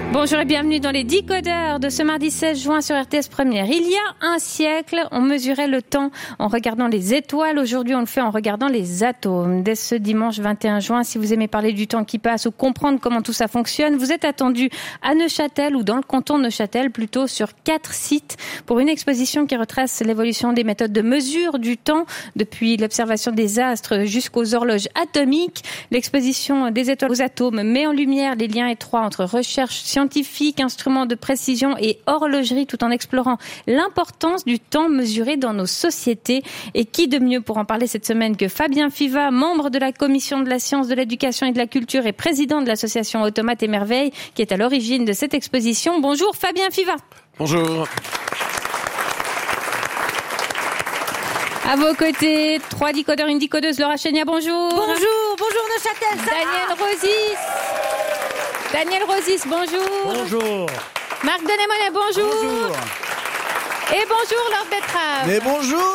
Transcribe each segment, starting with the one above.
Bonjour et bienvenue dans les Décodeurs de ce mardi 16 juin sur RTS Première. Il y a un siècle, on mesurait le temps en regardant les étoiles. Aujourd'hui, on le fait en regardant les atomes. Dès ce dimanche 21 juin, si vous aimez parler du temps qui passe ou comprendre comment tout ça fonctionne, vous êtes attendu à Neuchâtel ou dans le canton de Neuchâtel, plutôt sur 4 sites pour une exposition qui retrace l'évolution des méthodes de mesure du temps depuis l'observation des astres jusqu'aux horloges atomiques. L'exposition des étoiles aux atomes met en lumière les liens étroits entre recherche scientifique, instruments de précision et horlogerie, tout en explorant l'importance du temps mesuré dans nos sociétés. Et qui de mieux pour en parler cette semaine que Fabien Fiva, membre de la Commission de la science, de l'éducation et de la culture et président de l'association Automates et Merveilles, qui est à l'origine de cette exposition. Bonjour Fabien Fiva. Bonjour. À vos côtés, 3 décodeurs, une décodeuse, Laura Chénia, bonjour. Bonjour Neuchâtel, ça Daniel Rosis, bonjour. Bonjour. Marc Denemonet, bonjour. Bonjour. Et bonjour Laure Betrave. Mais bonjour.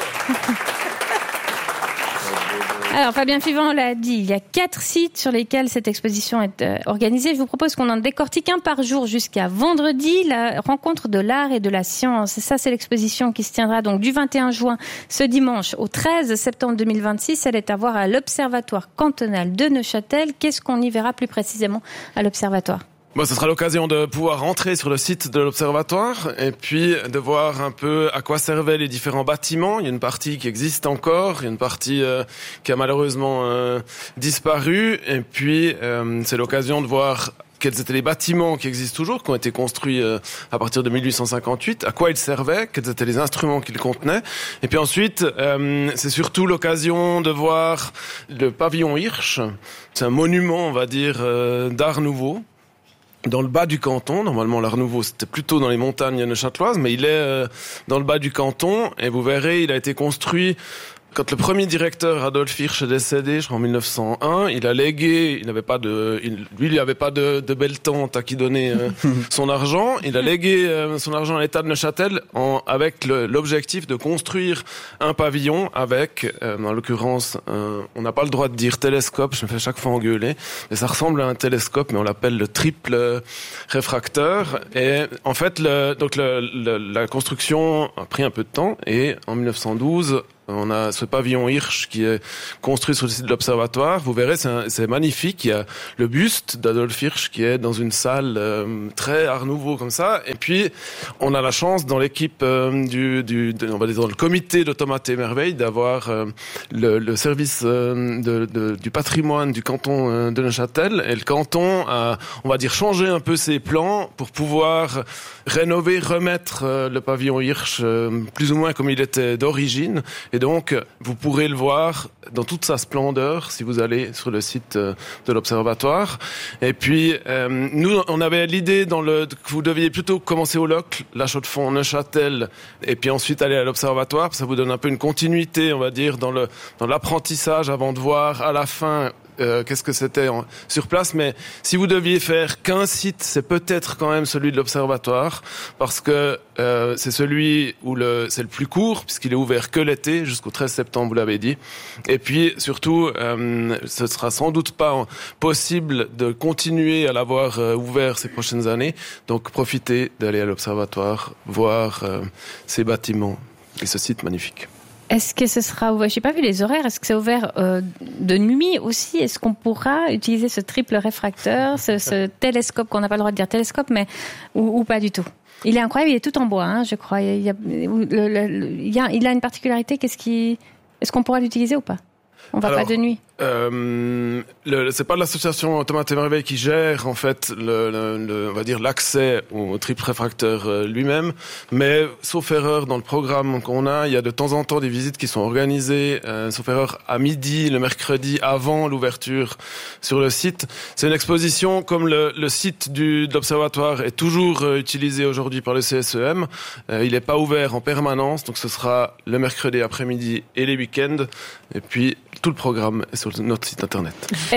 Alors Fabien Fivant l'a dit, il y a 4 sites sur lesquels cette exposition est organisée. Je vous propose qu'on en décortique un par jour jusqu'à vendredi, la rencontre de l'art et de la science. Et ça, c'est l'exposition qui se tiendra donc du 21 juin ce dimanche au 13 septembre 2026. Elle est à voir à l'Observatoire cantonal de Neuchâtel. Qu'est-ce qu'on y verra plus précisément à l'Observatoire ? Bon, ce sera l'occasion de pouvoir rentrer sur le site de l'Observatoire et puis de voir un peu à quoi servaient les différents bâtiments. Il y a une partie qui existe encore, il y a une partie qui a malheureusement disparu. Et puis, c'est l'occasion de voir quels étaient les bâtiments qui existent toujours, qui ont été construits à partir de 1858, à quoi ils servaient, quels étaient les instruments qu'ils contenaient. Et puis ensuite, c'est surtout l'occasion de voir le pavillon Hirsch. C'est un monument, on va dire, d'art nouveau. Dans le bas du canton, normalement l'Art Nouveau c'était plutôt dans les montagnes neuchâteloises, mais il est dans le bas du canton et vous verrez, il a été construit quand le premier directeur Adolf Hirsch est décédé, je crois en 1901, il a légué, il n'avait pas de belle tante à qui donner son argent, il a légué son argent à l'État de Neuchâtel avec l'objectif de construire un pavillon avec, en l'occurrence, on n'a pas le droit de dire télescope, je me fais chaque fois engueuler, mais ça ressemble à un télescope, mais on l'appelle le triple réfracteur. Et en fait, la construction a pris un peu de temps et en 1912, on a ce pavillon Hirsch qui est construit sur le site de l'Observatoire. Vous verrez, c'est magnifique. Il y a le buste d'Adolf Hirsch qui est dans une salle très Art Nouveau comme ça. Et puis, on a la chance dans l'équipe on va dire dans le comité d'Automates et Merveilles d'avoir le service du patrimoine du canton de Neuchâtel. Et le canton a, on va dire, changé un peu ses plans pour pouvoir rénover, remettre le pavillon Hirsch plus ou moins comme il était d'origine. Et donc, vous pourrez le voir dans toute sa splendeur si vous allez sur le site de l'Observatoire. Et puis, nous, on avait l'idée que vous deviez plutôt commencer au LOC, La Chaux-de-Fonds, Neuchâtel, et puis ensuite aller à l'Observatoire. Ça vous donne un peu une continuité, on va dire, dans l'apprentissage avant de voir à la fin qu'est-ce que c'était sur place. Mais si vous deviez faire qu'un site, c'est peut-être quand même celui de l'Observatoire, parce que c'est celui où c'est le plus court, puisqu'il est ouvert que l'été, jusqu'au 13 septembre, vous l'avez dit. Et puis, surtout, ce sera sans doute pas possible de continuer à l'avoir ouvert ces prochaines années. Donc, profitez d'aller à l'Observatoire, voir ces bâtiments et ce site magnifique. Est-ce que ce sera ouvert? J'ai pas vu les horaires. Est-ce que c'est ouvert de nuit aussi? Est-ce qu'on pourra utiliser ce triple réfracteur, ce télescope qu'on n'a pas le droit de dire télescope, mais ou pas du tout? Il est incroyable. Il est tout en bois, hein, je crois. Il a une particularité. Est-ce qu'on pourra l'utiliser ou pas? On va pas de nuit. C'est pas l'association Automates et Merveilles qui gère en fait on va dire l'accès au triple réfracteur lui-même, mais sauf erreur dans le programme qu'on a, il y a de temps en temps des visites qui sont organisées, sauf erreur à midi le mercredi avant l'ouverture sur le site. C'est une exposition comme le site de l'Observatoire est toujours utilisé aujourd'hui par le CSEM. Il n'est pas ouvert en permanence, donc ce sera le mercredi après-midi et les week-ends. Et puis tout le programme est sur notre site internet.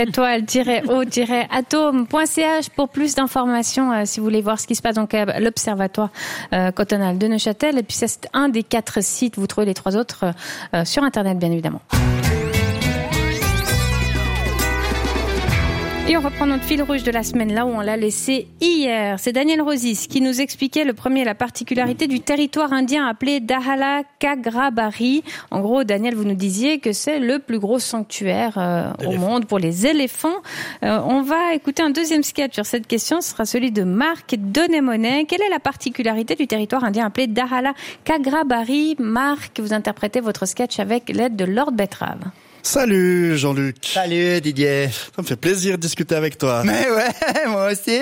Étoile-o-atome.ch pour plus d'informations si vous voulez voir ce qui se passe donc à l'Observatoire cantonal de Neuchâtel. Et puis c'est un des 4 sites. Vous trouvez les 3 autres sur internet bien évidemment. Et on reprend notre fil rouge de la semaine là où on l'a laissé hier. C'est Daniel Rosis qui nous expliquait le premier la particularité du territoire indien appelé Dahala Kagrabari. En gros, Daniel, vous nous disiez que c'est le plus gros sanctuaire au monde pour les éléphants. On va écouter un deuxième sketch sur cette question. Ce sera celui de Marc Donémonet. Quelle est la particularité du territoire indien appelé Dahala Kagrabari? Marc, vous interprétez votre sketch avec l'aide de Lord Betrave. Salut Jean-Luc. Salut Didier. Ça me fait plaisir de discuter avec toi. Mais ouais, moi aussi.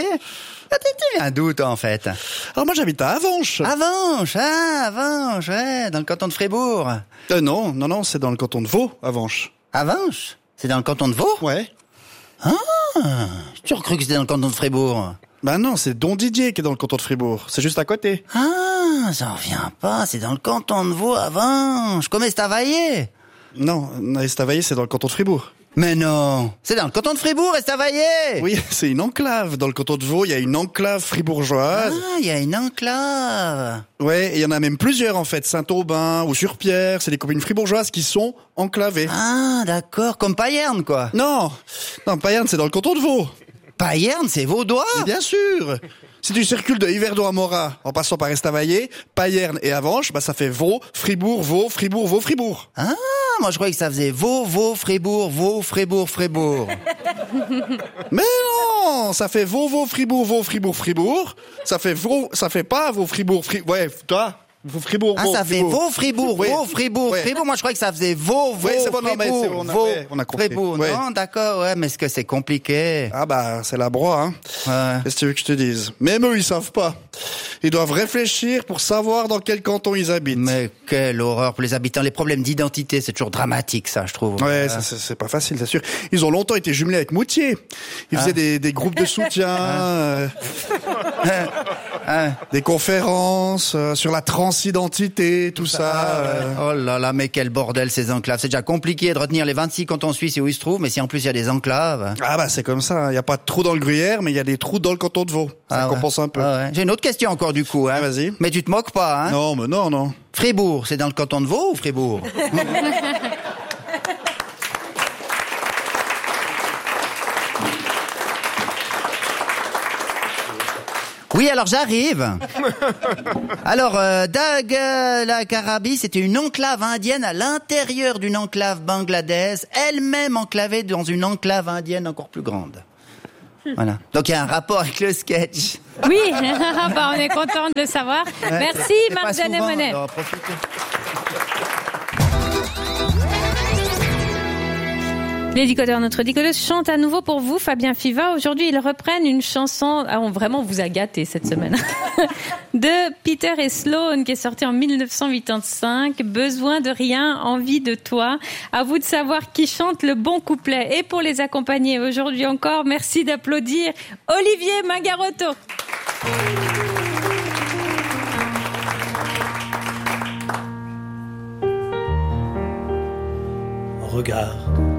Tu viens d'où toi en fait? Alors moi j'habite à Avenches. Avenches, ouais, dans le canton de Fribourg. Non, c'est dans le canton de Vaud, Avenches. Avenches? C'est dans le canton de Vaud? Ouais. Ah, j'ai toujours cru que c'était dans le canton de Fribourg. Ben non, c'est Don Didier qui est dans le canton de Fribourg. C'est juste à côté. Ah, ça revient pas, c'est dans le canton de Vaud, Avenches. Comme Estavayer. Non, Estavayer c'est dans le canton de Fribourg. Mais non, c'est dans le canton de Fribourg, Estavayer. Oui, c'est une enclave. Dans le canton de Vaud, il y a une enclave fribourgeoise. Ah, il y a une enclave. Ouais, et il y en a même plusieurs en fait. Saint-Aubin ou Sur-Pierre, c'est des communes fribourgeoises qui sont enclavées. Ah, d'accord, comme Payerne quoi. Non, Payerne c'est dans le canton de Vaud. Payerne, c'est vaudois. Mais bien sûr. Si tu circules de Yverdon à Morat en passant par Estavayer, Payerne et Avenches, bah ça fait Vaud, Fribourg, Vaud, Fribourg, Vaud, Fribourg. Ah, moi je croyais que ça faisait Vaud, Fribourg, Vaud, Fribourg, Fribourg. Mais non, ça fait Vaud, Fribourg, Vaud, Fribourg, Fribourg. Ça fait Vaud, ça fait pas Vaud, Fribourg, Fribourg. Ouais, toi. Fribourg, ah, ça fait Vaud, Fribourg, oui. Vaud, Fribourg, ouais. Fribourg. Moi, je crois que ça faisait Vaud, oui, c'est bon, Fribourg, non, mais c'est bon, Vaud, on a compris. Fribourg. Ouais. Non, d'accord, ouais, mais est-ce que c'est compliqué? Ah bah, c'est la broie, hein. Ouais. Qu'est-ce que tu veux que je te dise? Même eux, ils savent pas. Ils doivent réfléchir pour savoir dans quel canton ils habitent. Mais quelle horreur pour les habitants. Les problèmes d'identité, c'est toujours dramatique, ça, je trouve. Ouais, ça, c'est pas facile, c'est sûr. Ils ont longtemps été jumelés avec Moutier. Ils faisaient des groupes de soutien, des conférences sur la transidentité, tout ça. Oh là là, mais quel bordel ces enclaves. C'est déjà compliqué de retenir les 26 cantons suisses et où ils se trouvent, mais si en plus il y a des enclaves. Ah bah c'est comme ça, il y a pas de trous dans le gruyère, mais il y a des trous dans le canton de Vaud. Ça compense un peu. Ah ouais. J'ai une autre question encore du coup. Hein. Vas-y. Mais tu te moques pas, hein? Non, mais non. Fribourg, c'est dans le canton de Vaud ou Fribourg? Oui, alors j'arrive. Alors, la Karabi, c'était une enclave indienne à l'intérieur d'une enclave bangladaise, elle-même enclavée dans une enclave indienne encore plus grande. Voilà. Donc il y a un rapport avec le sketch. Oui, bah, on est content de le savoir. Merci Marc Donémonet. Les décodeurs, notre décodeuse chante à nouveau pour vous, Fabien Fiva. Aujourd'hui, ils reprennent une chanson, vraiment, on vous a gâté cette semaine, de Peter et Sloan, qui est sortie en 1985. Besoin de rien, envie de toi. À vous de savoir qui chante le bon couplet. Et pour les accompagner aujourd'hui encore, merci d'applaudir Olivier Mangarotto. Regarde